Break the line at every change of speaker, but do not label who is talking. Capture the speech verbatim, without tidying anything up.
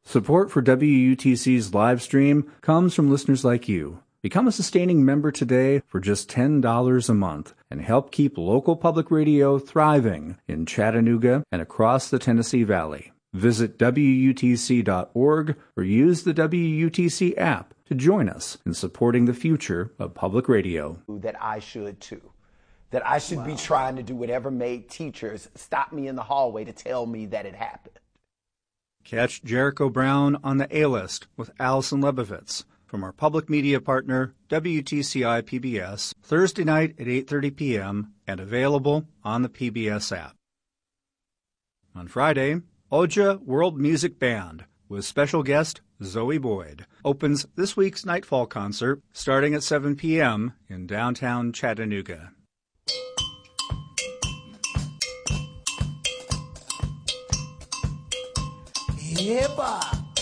Support for W U T C's live stream comes from listeners like you. Become a sustaining member today for just ten dollars a month and help keep local public radio thriving in Chattanooga and across the Tennessee Valley. Visit W U T C dot org or use the W U T C app to join us in supporting the future of public radio.
That I should too. That I should wow. be trying to do whatever made teachers stop me in the hallway to tell me that it happened.
Catch Jericho Brown on the A-List with Allison Lebovitz from our public media partner, W T C I P B S, Thursday night at eight thirty p.m. and available on the P B S app. On Friday, Oja World Music Band with special guest Zoe Boyd opens this week's Nightfall concert starting at seven p.m. in downtown Chattanooga.
Hip-hop.